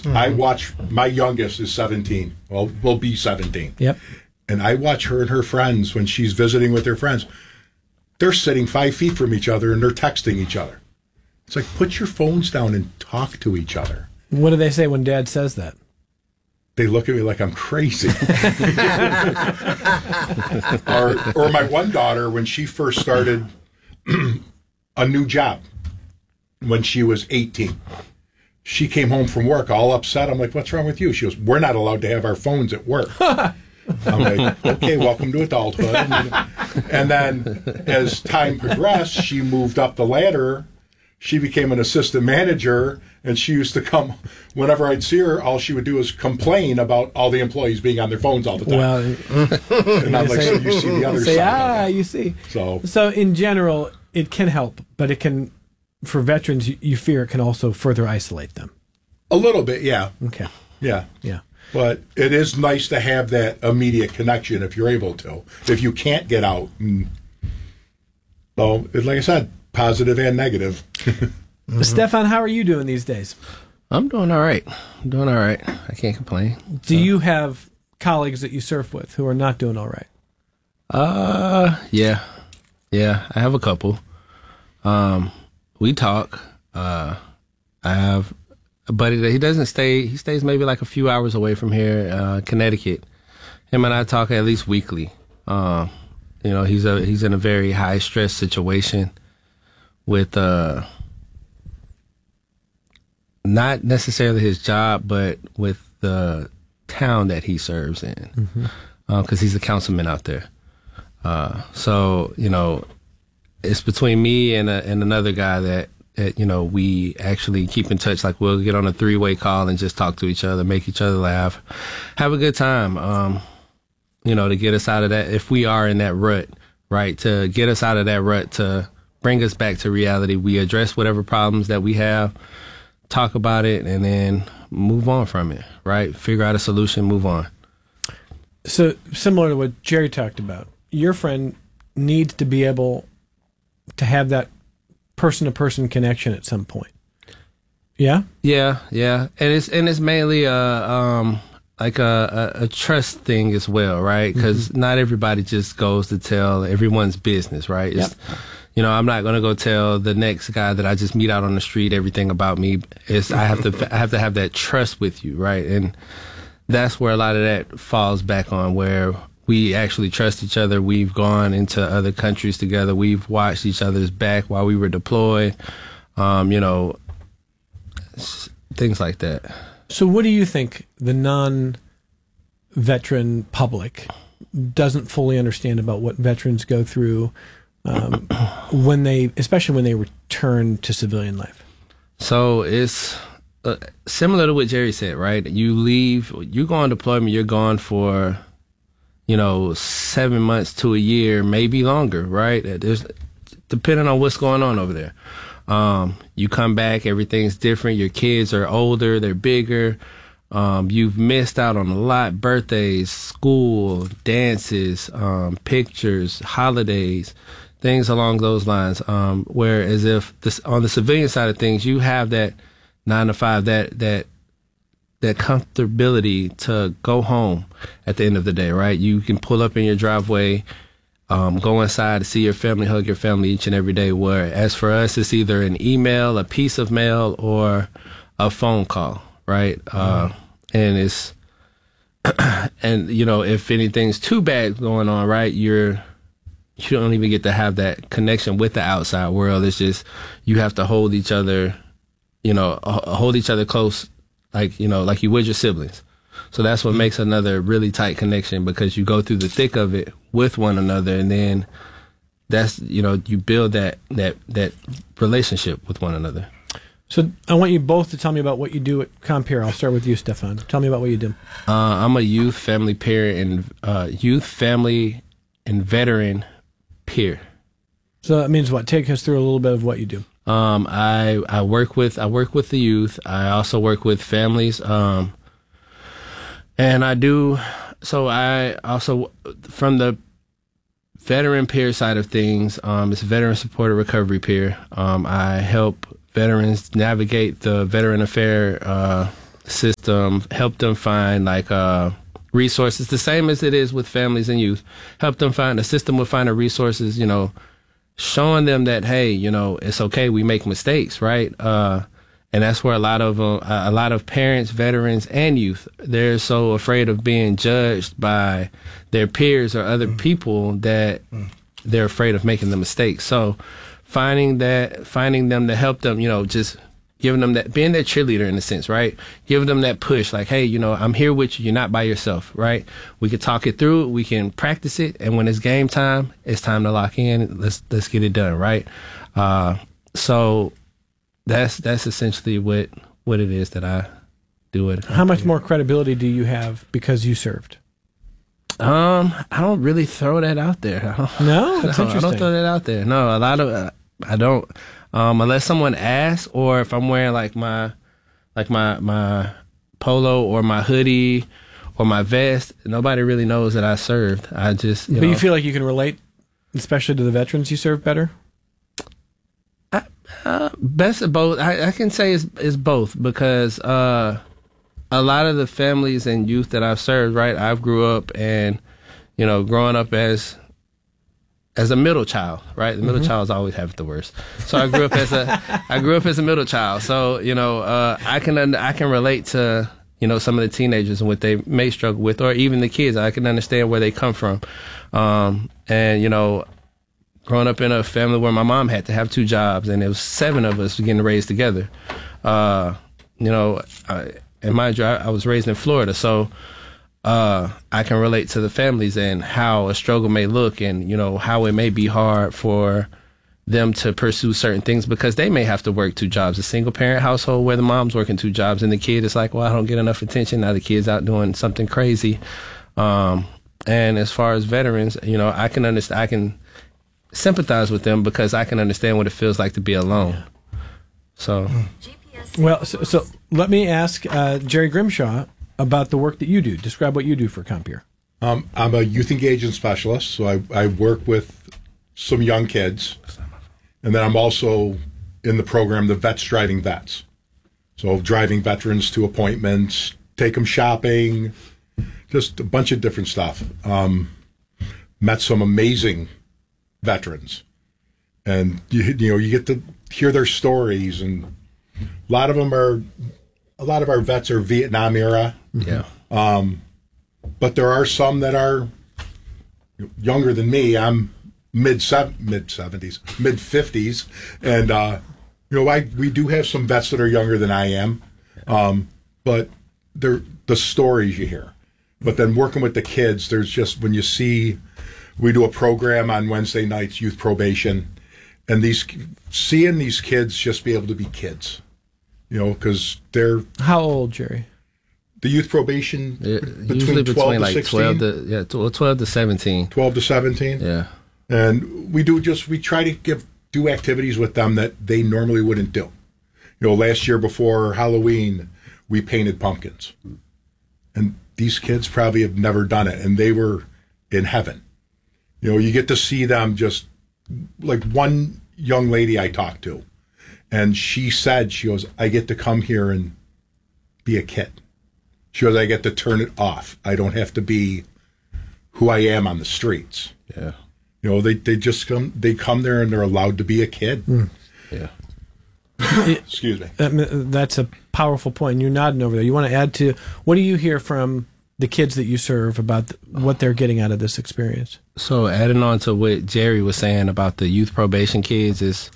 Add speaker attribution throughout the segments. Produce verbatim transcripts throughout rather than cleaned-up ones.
Speaker 1: Mm-hmm. I watch, my youngest is seventeen. Well, will be seventeen.
Speaker 2: Yep.
Speaker 1: And I watch her and her friends when she's visiting with her friends. They're sitting five feet from each other and they're texting each other. It's like, put your phones down and talk to each other.
Speaker 2: What do they say when Dad says that?
Speaker 1: They look at me like I'm crazy. or, or my one daughter, when she first started a new job, when she was eighteen, she came home from work all upset. I'm like, what's wrong with you? She goes, we're not allowed to have our phones at work. I'm like, okay, welcome to adulthood. And, and then as time progressed, she moved up the ladder. She became an assistant manager, and she used to come, whenever I'd see her, all she would do is complain about all the employees being on their phones all the time.
Speaker 2: Well,
Speaker 1: and I'm like, so you see the other
Speaker 2: say,
Speaker 1: side
Speaker 2: ah,
Speaker 1: of it.
Speaker 2: you see.
Speaker 1: So,
Speaker 2: so in general, it can help, but it can, for veterans, you, you fear it can also further isolate them.
Speaker 1: A little bit, yeah.
Speaker 2: Okay.
Speaker 1: Yeah.
Speaker 2: Yeah.
Speaker 1: But it is nice to have that immediate connection if you're able to. If you can't get out, and, well, like I said, positive and negative.
Speaker 2: Mm-hmm. Stefan, how are you doing these days?
Speaker 3: I'm doing all right. I'm doing all right. I can't complain.
Speaker 2: Do
Speaker 3: so.
Speaker 2: you have colleagues that you surf with who are not doing all right?
Speaker 3: Uh, yeah. Yeah, I have a couple. Um, we talk. Uh, I have a buddy that he doesn't stay, he stays maybe like a few hours away from here, uh, Connecticut. Him and I talk at least weekly. Um, you know, he's a, he's in a very high stress situation with, uh, not necessarily his job, but with the town that he serves in,
Speaker 2: mm-hmm.
Speaker 3: uh, cause he's a councilman out there. Uh, so, you know, it's between me and a, and another guy that, that, you know, we actually keep in touch. Like, we'll get on a three-way call and just talk to each other, make each other laugh, have a good time, um, you know, to get us out of that, if we are in that rut, right, to get us out of that rut, to bring us back to reality. We address whatever problems that we have, talk about it, and then move on from it, right? Figure out a solution, move on.
Speaker 2: So, similar to what Jerry talked about, your friend needs to be able to have that person-to-person connection at some point. Yeah?
Speaker 3: Yeah, yeah. And it's and it's mainly a, um, like a, a, a trust thing as well, right? Because mm-hmm. not everybody just goes to tell everyone's business, right? It's,
Speaker 2: yep.
Speaker 3: You know, I'm not going to go tell the next guy that I just meet out on the street everything about me. It's, I have to I have to have that trust with you, right? And that's where a lot of that falls back on, where we actually trust each other. We've gone into other countries together. We've watched each other's back while we were deployed, um, you know, things like that.
Speaker 2: So what do you think the non-veteran public doesn't fully understand about what veterans go through um, when they, especially when they return to civilian life?
Speaker 3: So it's uh, similar to what Jerry said, right? You leave, you go on deployment, you're gone for, you know, seven months to a year, maybe longer, right? There's, depending on what's going on over there. Um, you come back, everything's different. Your kids are older, they're bigger. Um, you've missed out on a lot: birthdays, school, dances, um, pictures, holidays, things along those lines. Um, whereas if this, on the civilian side of things, you have that nine to five, that, that, that comfortability to go home at the end of the day, right? You can pull up in your driveway, um, go inside to see your family, hug your family each and every day. Where as for us, it's either an email, a piece of mail, or a phone call, right? Mm-hmm. Uh, and it's, and you know, if anything's too bad going on, right, you're, you don't even get to have that connection with the outside world. It's just, you have to hold each other, you know, hold each other close, like, you know, like you would your siblings. So that's what makes another really tight connection, because you go through the thick of it with one another, and then that's, you know, you build that that that relationship with one another.
Speaker 2: So I want you both to tell me about what you do at Compeer. I'll start with you, Stefan. Tell me about what you do.
Speaker 3: Uh, I'm a youth, family, peer, and uh, youth, family, and veteran peer.
Speaker 2: So that means what? Take us through a little bit of what you do.
Speaker 3: Um, I I work with I work with the youth. I also work with families. Um, and I do so. I also, from the veteran peer side of things, um, it's veteran supported recovery peer. Um, I help veterans navigate the veteran affair uh, system, help them find like uh, resources, the same as it is with families and youth. Help them find a system of finding resources, you know, showing them that, hey, you know, it's okay, we make mistakes, right? Uh, and that's where a lot of uh, a lot of parents, veterans, and youth, they're so afraid of being judged by their peers or other mm. people that mm. they're afraid of making the mistake. So finding that, finding them to help them, you know, just giving them that, being their cheerleader in a sense, right? Giving them that push, like, hey, you know, I'm here with you. You're not by yourself, right? We can talk it through. We can practice it. And when it's game time, it's time to lock in. Let's, let's get it done, right? Uh, so that's, that's essentially what, what it is that I do it.
Speaker 2: How much more credibility do you have because you served?
Speaker 3: Um, I don't really throw that out there.
Speaker 2: No, that's
Speaker 3: no,
Speaker 2: interesting.
Speaker 3: I don't throw that out there. No, a lot of, uh, I don't. Um, unless someone asks, or if I'm wearing like my, like my my polo or my hoodie or my vest, nobody really knows that I served. I just, you
Speaker 2: but
Speaker 3: know,
Speaker 2: you feel like you can relate, especially to the veterans you serve better.
Speaker 3: I, uh, best of both. I, I can say it's, it's both because uh, a lot of the families and youth that I've served, right? I've grew up and, you know, growing up as. As a middle child, right? The middle mm-hmm. childs always have it the worst. So I grew up as a, I grew up as a middle child. So you know, uh, I can I can relate to you know some of the teenagers and what they may struggle with, or even the kids. I can understand where they come from. Um, and you know, growing up in a family where my mom had to have two jobs, and there was seven of us getting raised together. Uh, you know, I, and mind you, I, I was raised in Florida, so. Uh, I can relate to the families and how a struggle may look and, you know, how it may be hard for them to pursue certain things because they may have to work two jobs. A single parent household where the mom's working two jobs and the kid is like, well, I don't get enough attention. Now the kid's out doing something crazy. Um, and as far as veterans, you know, I can understand, I can sympathize with them because I can understand what it feels like to be alone. So.
Speaker 2: Well, so, so let me ask uh, Jerry Grimshaw about the work that you do. Describe what you do for Compeer.
Speaker 1: Um, I'm a youth engagement specialist, so I, I work with some young kids. And then I'm also in the program, the Vets Driving Vets. So driving veterans to appointments, take them shopping, just a bunch of different stuff. Um, met some amazing veterans. And, you, you know, you get to hear their stories, and a lot of them are, a lot of our vets are Vietnam era.
Speaker 3: Yeah.
Speaker 1: Um, but there are some that are younger than me. I'm mid mid seventies, mid fifties, and uh, you know, I we do have some vets that are younger than I am. Um, but they're the stories you hear. But then working with the kids, there's just when you see, we do a program on Wednesday nights, youth probation, and these seeing these kids just be able to be kids, you know, because they're
Speaker 2: how old, Jerry?
Speaker 1: The youth probation
Speaker 3: yeah,
Speaker 1: between
Speaker 3: usually
Speaker 1: twelve
Speaker 3: between
Speaker 1: to
Speaker 3: like
Speaker 1: sixteen,
Speaker 3: twelve to yeah, twelve to seventeen,
Speaker 1: twelve to seventeen.
Speaker 3: Yeah,
Speaker 1: and we do just we try to give do activities with them that they normally wouldn't do. You know, last year before Halloween, we painted pumpkins, and these kids probably have never done it, and they were in heaven. You know, you get to see them just like one young lady I talked to, and she said, she goes, I get to come here and be a kid. She goes, I get to turn it off. I don't have to be who I am on the streets.
Speaker 3: Yeah.
Speaker 1: You know, they, they just come, they come there and they're allowed to be a kid.
Speaker 2: Mm.
Speaker 3: Yeah.
Speaker 1: Excuse me.
Speaker 2: That's a powerful point. You're nodding over there. You want to add to, what do you hear from the kids that you serve about the, what they're getting out of this experience?
Speaker 3: So adding on to what Jerry was saying about the youth probation kids is,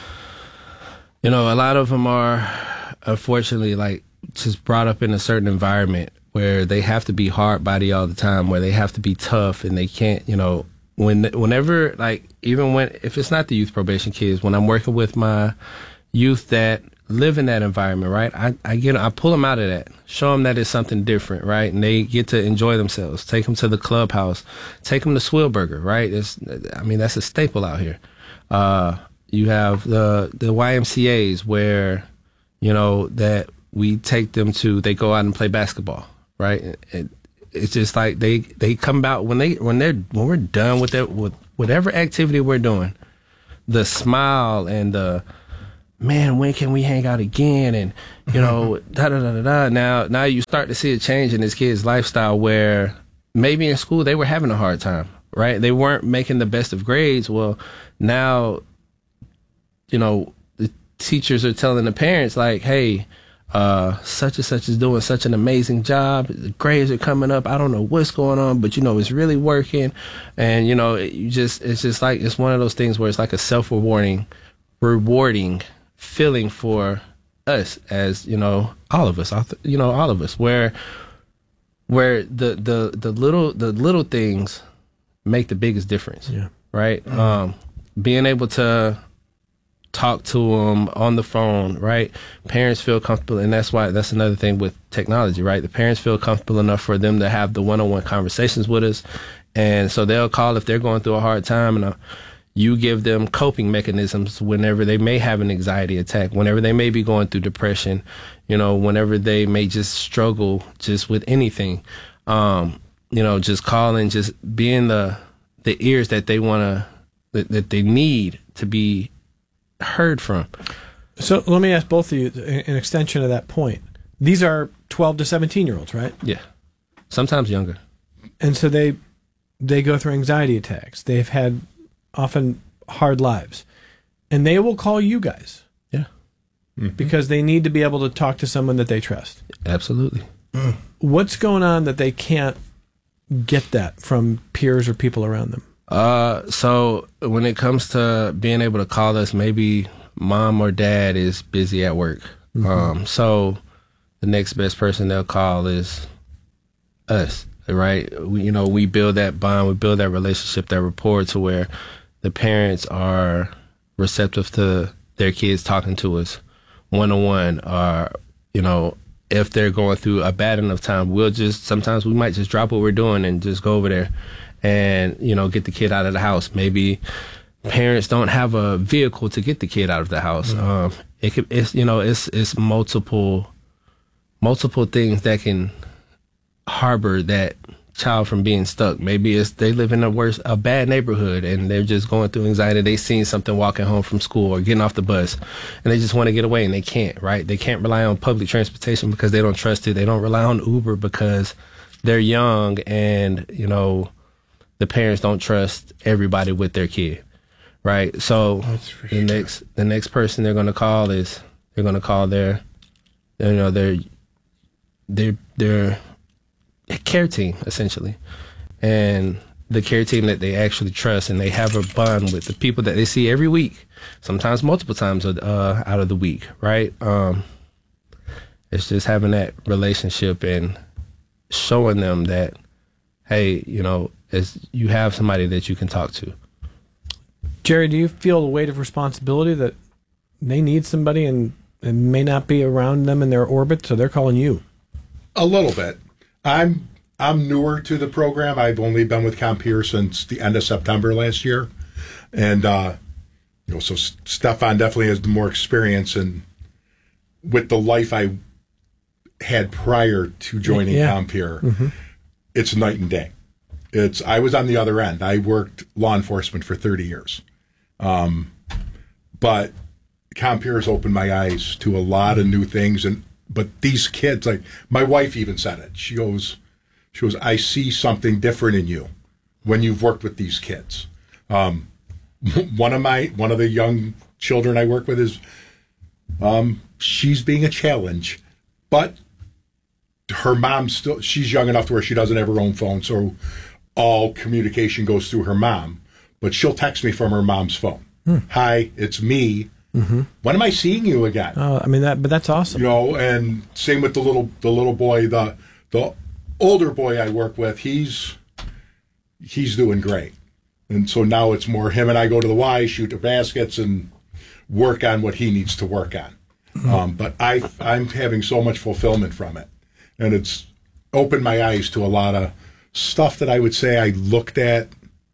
Speaker 3: you know, a lot of them are unfortunately like just brought up in a certain environment where they have to be hard body all the time, where they have to be tough and they can't, you know, when, whenever, like, even when, if it's not the youth probation kids, when I'm working with my youth that live in that environment, right, I, I get, I pull them out of that, show them that it's something different, right, and they get to enjoy themselves, take them to the clubhouse, take them to Swillburger, right, it's, I mean, that's a staple out here. Uh, you have the, the Y M C As where, you know, that we take them to, they go out and play basketball, right, it, it's just like they, they come out when they when they're when we're done with that with whatever activity we're doing, the smile and the man, when can we hang out again? And, you know, da da da da da. Now, now you start to see a change in this kid's lifestyle where maybe in school they were having a hard time, right? They weren't making the best of grades. Well, now, you know, the teachers are telling the parents like, hey, uh, such and such is doing such an amazing job. The grades are coming up. I don't know what's going on, but you know, it's really working. And, you know, it, you just, it's just like, it's one of those things where it's like a self-rewarding, rewarding feeling for us as, you know, all of us, you know, all of us, where, where the, the, the little, the little things make the biggest difference.
Speaker 2: Yeah.
Speaker 3: Right. Um, being able to talk to them on the phone, right? Parents feel comfortable, and that's why that's another thing with technology, right? The parents feel comfortable enough for them to have the one-on-one conversations with us, and so they'll call if they're going through a hard time, and uh, you give them coping mechanisms whenever they may have an anxiety attack, whenever they may be going through depression, you know, whenever they may just struggle just with anything, um, you know, just calling, just being the the ears that they want to, that, that they need to be heard from.
Speaker 2: So let me ask both of you an extension of that point. These are twelve to seventeen year olds, right?
Speaker 3: Yeah. Sometimes younger.
Speaker 2: And so they they go through anxiety attacks. They've had often hard lives. And they will call you guys.
Speaker 3: Yeah.
Speaker 2: Mm-hmm. Because they need to be able to talk to someone that they trust.
Speaker 3: Absolutely.
Speaker 2: Mm. What's going on that they can't get that from peers or people around them?
Speaker 3: Uh, so when it comes to being able to call us, maybe mom or dad is busy at work. Mm-hmm. Um, so the next best person they'll call is us, right? We, you know, we build that bond, we build that relationship, that rapport to where the parents are receptive to their kids talking to us one-on-one, or, you know, if they're going through a bad enough time, we'll just, sometimes we might just drop what we're doing and just go over there and, you know, get the kid out of the house. Maybe parents don't have a vehicle to get the kid out of the house. Mm-hmm. Um, it could, it's, you know, it's, it's multiple, multiple things that can harbor that child from being stuck. Maybe it's, they live in a worse, a bad neighborhood and they're just going through anxiety. They seen something walking home from school or getting off the bus and they just want to get away and they can't, right? They can't rely on public transportation because they don't trust it. They don't rely on Uber because they're young and, you know, the parents don't trust everybody with their kid, right? So the
Speaker 1: sure.
Speaker 3: next the next person they're going to call is they're going to call their, you know, their their their care team essentially, and the care team that they actually trust and they have a bond with, the people that they see every week, sometimes multiple times uh, out of the week, right? Um, it's just having that relationship and showing them that, hey, you know, as you have somebody that you can talk to.
Speaker 2: Jerry, do you feel the weight of responsibility that they need somebody and it may not be around them in their orbit, so they're calling you?
Speaker 1: A little bit. I'm I'm newer to the program. I've only been with Compeer since the end of September last year, and uh, you know, so Stefan definitely has more experience and with the life I had prior to joining
Speaker 2: yeah.
Speaker 1: Compeer.
Speaker 2: Mm-hmm.
Speaker 1: It's night and day. It's I was on the other end. I worked law enforcement for thirty years, um, but Compeer has opened my eyes to a lot of new things. And but these kids, like my wife, even said it. She goes, she goes, I see something different in you when you've worked with these kids. Um, one of my one of the young children I work with is, um, she's being a challenge, but her mom still, she's young enough to where she doesn't have her own phone, so all communication goes through her mom, but she'll text me from her mom's phone. Hmm. Hi, it's me. Mm-hmm. When am I seeing you again?
Speaker 2: Oh, I mean that, but that's awesome.
Speaker 1: You know, and same with the little the little boy, the the older boy I work with. He's he's doing great, and so now it's more him and I go to the Y, shoot the baskets, and work on what he needs to work on. Mm-hmm. Um, but I I'm having so much fulfillment from it, and it's opened my eyes to a lot of stuff that I would say I looked at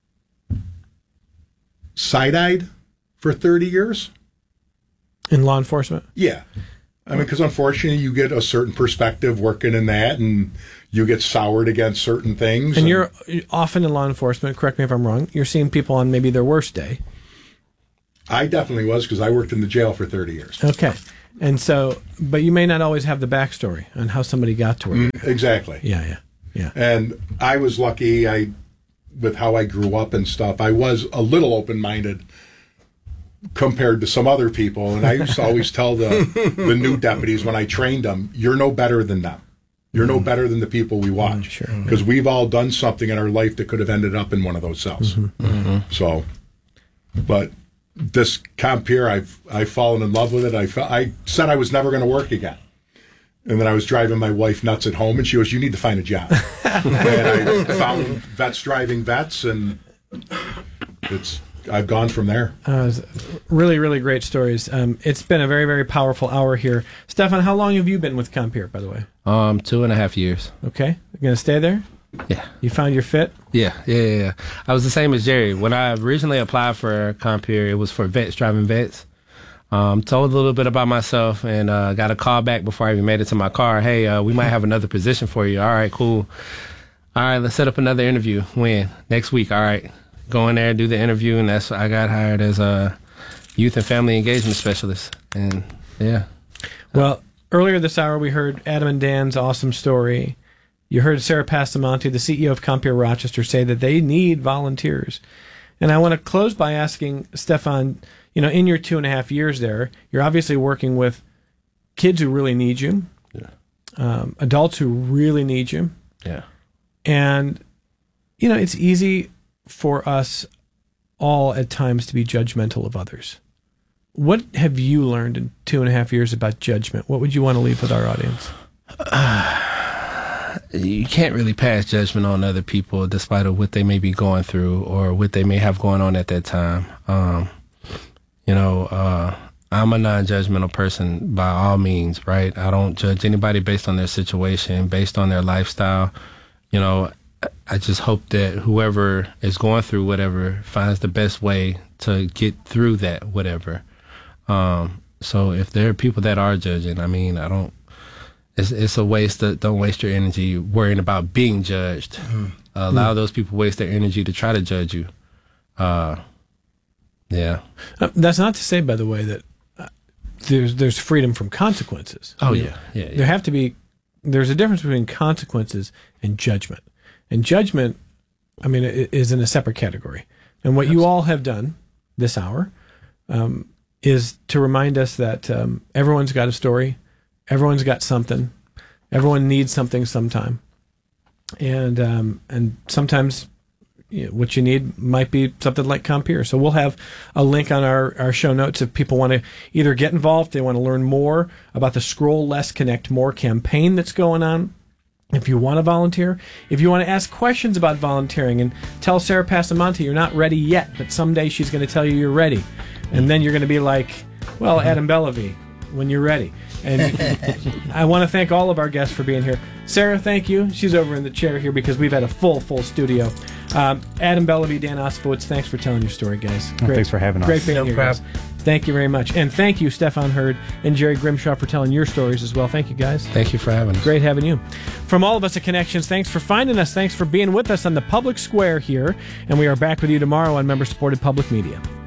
Speaker 1: side-eyed for thirty years.
Speaker 2: In law enforcement?
Speaker 1: Yeah. I mean, because unfortunately you get a certain perspective working in that and you get soured against certain things.
Speaker 2: And, and you're often in law enforcement, correct me if I'm wrong, you're seeing people on maybe their worst day.
Speaker 1: I definitely was because I worked in the jail for thirty years.
Speaker 2: Okay. And so, but you may not always have the backstory on how somebody got to where
Speaker 1: Mm,
Speaker 2: they're-
Speaker 1: exactly.
Speaker 2: Yeah, yeah, yeah.
Speaker 1: And I was lucky. I, with how I grew up and stuff, I was a little open-minded compared to some other people. And I used to always tell the the new deputies when I trained them, "You're no better than them. You're no better than the people we watch,
Speaker 2: sure.
Speaker 1: because we've all done something in our life that could have ended up in one of those cells."
Speaker 3: Mm-hmm.
Speaker 1: So, but this Compeer, I've I've fallen in love with it. I fe- I said I was never going to work again, and then I was driving my wife nuts at home, and she goes, "You need to find a job." And I found Vets Driving Vets, and it's I've gone from there.
Speaker 2: Uh, really, really great stories. Um, it's been a very, very powerful hour here. Stefan, how long have you been with Compeer, by the way?
Speaker 3: Um, two and a half years.
Speaker 2: Okay. You going to stay there?
Speaker 3: Yeah.
Speaker 2: You found your fit?
Speaker 3: Yeah, yeah, yeah, yeah. I was the same as Jerry. When I originally applied for Compeer, it was for Vets Driving Vets. Um, told a little bit about myself and uh, got a call back before I even made it to my car. Hey, uh, we might have another position for you. All right, cool. All right, let's set up another interview. When? Next week. All right. Go in there, do the interview, and that's I got hired as a youth and family engagement specialist. And yeah.
Speaker 2: Well, earlier this hour, we heard Adam and Dan's awesome story. You heard Sarah Passamonte, the C E O of Compeer Rochester, say that they need volunteers. And I want to close by asking Stefan, you know, in your two and a half years there, you're obviously working with kids who really need you,
Speaker 3: Yeah.
Speaker 2: um, adults who really need you.
Speaker 3: Yeah.
Speaker 2: And, you know, it's easy for us all at times to be judgmental of others. What have you learned in two and a half years about judgment? What would you want to leave with our audience?
Speaker 3: You can't really pass judgment on other people despite of what they may be going through or what they may have going on at that time. Um, you know, uh, I'm a non-judgmental person by all means, right? I don't judge anybody based on their situation, based on their lifestyle. You know, I just hope that whoever is going through whatever finds the best way to get through that, whatever. Um, so if there are people that are judging, I mean, I don't, it's, it's a waste. To, don't waste your energy worrying about being judged. Mm-hmm. Uh, allow mm. those people waste their energy to try to judge you. Uh, yeah.
Speaker 2: Uh, that's not to say, by the way, that uh, there's there's freedom from consequences.
Speaker 3: Oh,
Speaker 2: I mean,
Speaker 3: yeah. yeah. Yeah.
Speaker 2: There have to be, there's a difference between consequences and judgment. And judgment, I mean, is in a separate category. And what Absolutely. You all have done this hour um, is to remind us that um, everyone's got a story, everyone's got something, everyone needs something sometime, and um, and sometimes you know, what you need might be something like Compeer. So we'll have a link on our, our show notes if people want to either get involved, they want to learn more about the Scroll Less Connect More campaign that's going on. If you want to volunteer, if you want to ask questions about volunteering and tell Sarah Passamonte you're not ready yet, but someday she's going to tell you you're ready. And then you're going to be like, well, Adam Bellavy, when you're ready. And I want to thank all of our guests for being here. Sarah, thank you. She's over in the chair here because we've had a full, full studio. Um, Adam Bellavy, Dan Osowitz, thanks for telling your story, guys.
Speaker 4: Great. Well, thanks for having us.
Speaker 2: Great being
Speaker 3: No
Speaker 2: here,
Speaker 3: problem.
Speaker 2: guys. Thank you very much. And thank you, Stefan Hurd and Jerry Grimshaw, for telling your stories as well. Thank you, guys.
Speaker 3: Thank you for having us.
Speaker 2: Great having you. From all of us at Connections, thanks for finding us. Thanks for being with us on the Public Square here. And we are back with you tomorrow on Member-Supported Public Media.